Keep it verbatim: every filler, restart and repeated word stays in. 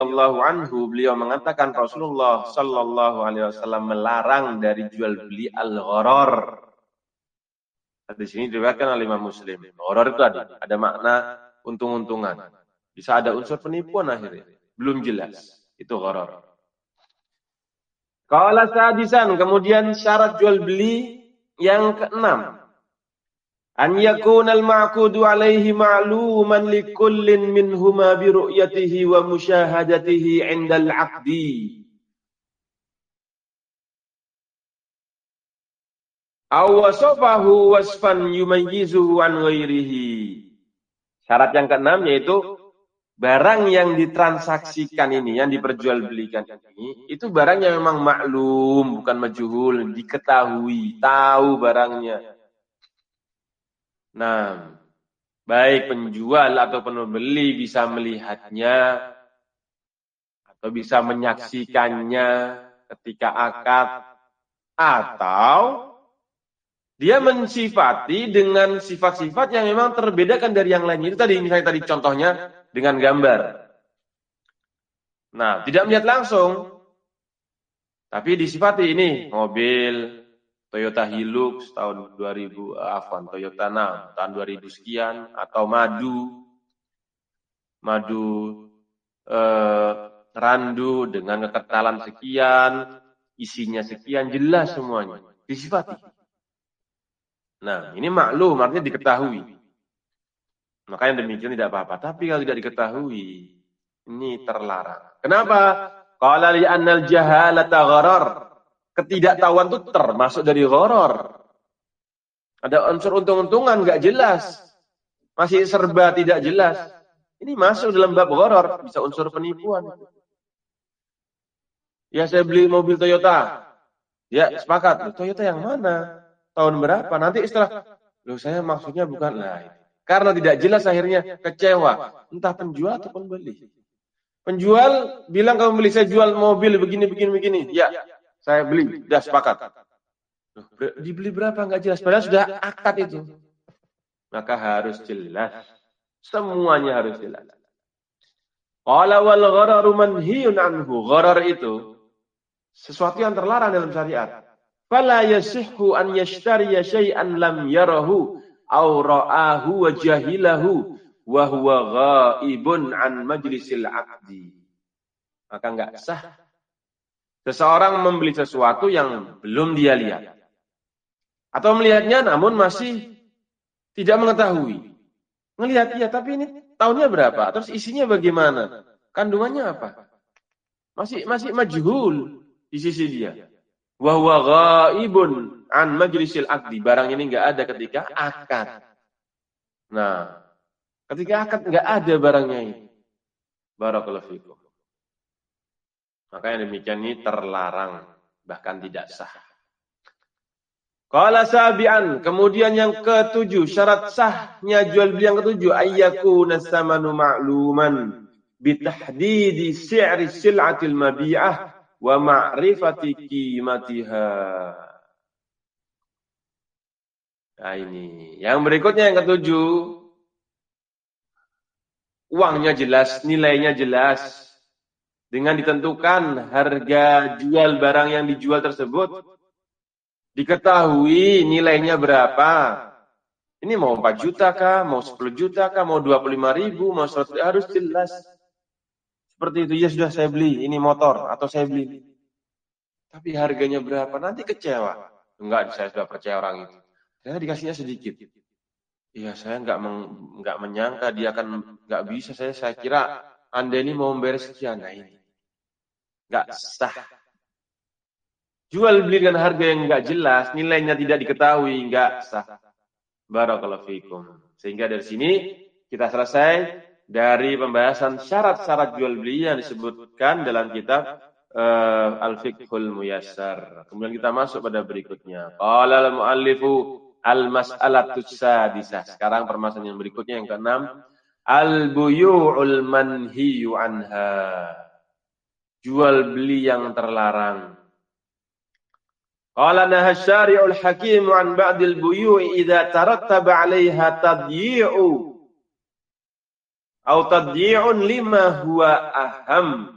radhiyallahu anhu, beliau mengatakan Rasulullah sallallahu alaihi wasallam melarang dari jual beli al-gharar. Di sini diriwayatkan oleh Imam Muslim. Gharar itu ada, ada makna untung-untungan. Bisa ada unsur penipuan akhirnya. Belum jelas. Itu gharar. Qala sadisan, kemudian syarat jual beli yang keenam. An yakuna al-ma'qudu alaihi ma'luman likullin minhuma bi ru'yatihi wa musyahadatihi 'inda al-'aqdi. Aw wasafahu wasfan yumayyizuhu an ghairihi. Syarat yang keenam yaitu barang yang ditransaksikan ini, yang diperjualbelikan ini, itu barang yang memang maklum, bukan majhul, diketahui, tahu barangnya. Nah, baik penjual atau pembeli bisa melihatnya atau bisa menyaksikannya ketika akad, atau dia mensifati dengan sifat-sifat yang memang terbedakan dari yang lain. Itu tadi, misalnya tadi contohnya dengan gambar. Nah, tidak melihat langsung, tapi disifati ini mobil Toyota Hilux tahun dua ribu, afwan, Toyota enam tahun dua ribu sekian, atau madu, madu eh, randu dengan kekentalan sekian, isinya sekian, jelas semuanya, disifati. Nah, ini maklum, artinya diketahui. Makanya demikian tidak apa-apa. Tapi kalau tidak diketahui, ini terlarang. Kenapa? Qala li annal jahalata gharar. Ketidaktahuan itu termasuk dari gharar. Ada unsur untung-untungan enggak jelas. Masih serba tidak jelas. Ini masuk dalam bab gharar, bisa unsur penipuan. Ya, saya beli mobil Toyota. Ya, sepakat. Toyota yang mana? Tahun berapa? Nanti istilah, loh saya maksudnya bukan lain. Karena tidak jelas akhirnya kecewa. Entah penjual atau pembeli. Penjual bilang kamu beli, saya jual mobil begini, begini, begini. Ya, saya beli. Sudah sepakat. Loh, dibeli berapa? Enggak jelas. Padahal sudah akad itu. Maka harus jelas. Semuanya harus jelas. Qala wal ghararu manhiyun anhu. Gharar itu sesuatu yang terlarang dalam syariat. Fala yasihhu an yashtariya syai'an lam yarahu aw ra'ahu wa jahilahu wa huwa ghaibun an majlisil 'aqdi. Maka enggak sah seseorang membeli sesuatu yang belum dia lihat. Atau melihatnya namun masih tidak mengetahui. Melihat ya, tapi ini tahunnya berapa? Terus isinya bagaimana? Kandungannya apa? Masih masih majhul di sisi dia. Wa huwa ghaibun an majlisil 'aqdi. Barang ini enggak ada ketika akad. Nah, ketika akad enggak ada barangnya ini. Barakallahu fikum. Makanya demikian ini terlarang, bahkan tidak sah. Qala sabi'an, kemudian yang ketujuh, syarat sahnya jual beli yang ketujuh, ayyakuna samanu ma'luman bitahdidi si'ri sil'atil mabi'ah wa ma'rifati qimatiha. Nah ini, yang berikutnya yang ketujuh, uangnya jelas, nilainya jelas, dengan ditentukan harga jual barang yang dijual tersebut, diketahui nilainya berapa. Ini mau empat juta kah, mau sepuluh juta kah, mau dua puluh lima ribu, mau seratus, harus jelas. Seperti itu, ya sudah saya beli, ini motor, atau saya beli. Tapi harganya berapa, nanti kecewa. Enggak, saya sudah percaya orang itu. Saya dikasihnya sedikit. Iya, saya enggak, meng, enggak menyangka dia akan, enggak bisa, saya saya kira Anda ini mau membayar sekian. Nah ini, enggak sah. Jual beli dengan harga yang enggak jelas, nilainya tidak diketahui, enggak sah. Barakallahu fikum. Sehingga dari sini kita selesai dari pembahasan syarat-syarat jual beli yang disebutkan dalam kitab uh, Al-Fiqhul Muyassar. Kemudian kita masuk pada berikutnya. Qala al-muallifu al-mas'alatus sadisah. Sekarang permasalahan yang berikutnya yang keenam, al-buyu'ul manhiyu anha. Jual beli yang terlarang. Qala naha syari'ul hakim an ba'dil buyu'i idza tarattaba 'alaiha tadyi'u atau tadyi'un lima huwa aham.